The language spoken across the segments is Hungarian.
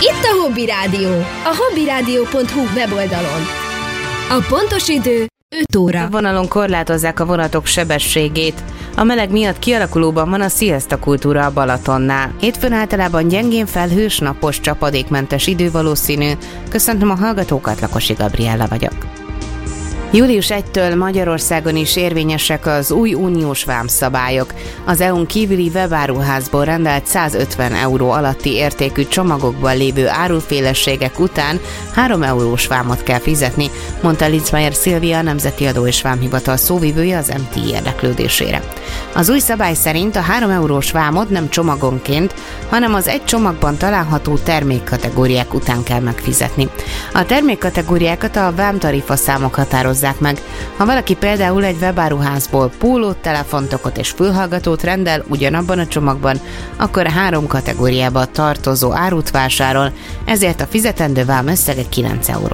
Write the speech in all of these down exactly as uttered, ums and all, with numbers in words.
Itt a Hobby Rádió, a hobbyrádió pont hu weboldalon. A pontos idő öt óra. A vonalon korlátozzák a vonatok sebességét. A meleg miatt kialakulóban van a sziaszta kultúra a Balatonnál. Hétfőn általában gyengén felhős, napos, csapadékmentes idő valószínű. Köszöntöm a hallgatókat, Lakosi Gabriella vagyok. július elsejétől Magyarországon is érvényesek az új uniós vámszabályok. Az é u-n kívüli webáruházból rendelt százötven euró alatti értékű csomagokban lévő áruféleségek után három eurós vámot kell fizetni, mondta Litzmeier Szilvia, a Nemzeti Adó és Vámhivatal szóvivője az em té i érdeklődésére. Az új szabály szerint a három eurós vámot nem csomagonként, hanem az egy csomagban található termékkategóriák után kell megfizetni. A termékkategóriákat a vámtarifaszámok határozzák meg. Ha valaki például egy webáruházból pólót, telefontokot és fülhallgatót rendel ugyanabban a csomagban, akkor a három kategóriába tartozó árut vásárol, ezért a fizetendő vám összege kilenc euró.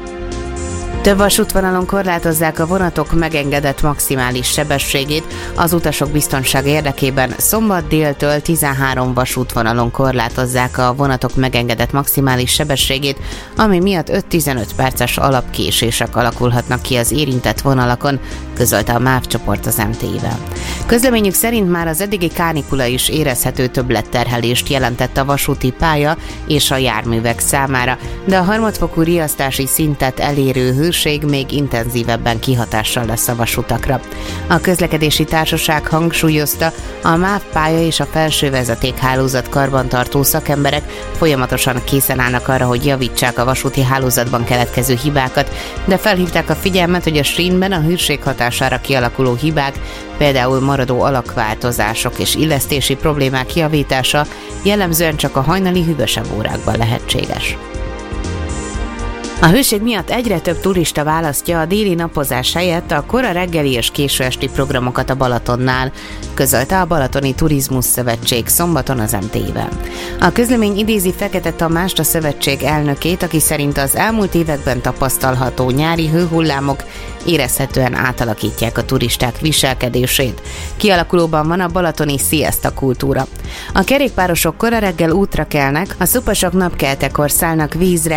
Több vasútvonalon korlátozzák a vonatok megengedett maximális sebességét. Az utasok biztonsága érdekében szombat déltől tizenhárom vasútvonalon korlátozzák a vonatok megengedett maximális sebességét, ami miatt öt-tizenöt perces alapkésések alakulhatnak ki az érintett vonalakon, közölte a MÁV csoport az em té i-vel. Közleményük szerint már az eddigi kánikula is érezhető többletterhelést jelentett a vasúti pálya és a járművek számára, de a harmadfokú riasztási szintet elérő hőség még intenzívebben kihatással lesz a vasutakra. A közlekedési társaság hangsúlyozta, a MÁV pálya és a felső vezetékhálózat karbantartó szakemberek folyamatosan készen állnak arra, hogy javítsák a vasúti hálózatban keletkező hibákat, de felhívták a figyelmet, hogy a sínben a hőség hatására kialakuló hibák, például maradó alakváltozások és illesztési problémák javítása jellemzően csak a hajnali hűvösebb órákban lehetséges. A hőség miatt egyre több turista választja a déli napozás helyett a kora reggeli és késő esti programokat a Balatonnál, közölte a Balatoni Turizmus Szövetség szombaton az em té i-vel. A közlemény idézi Fekete Tamást, a szövetség elnökét, aki szerint az elmúlt években tapasztalható nyári hőhullámok érezhetően átalakítják a turisták viselkedését. Kialakulóban van a balatoni sziaszta kultúra. A kerékpárosok kora reggel útra kelnek, a szupasok napkeltekor szállnak vízre,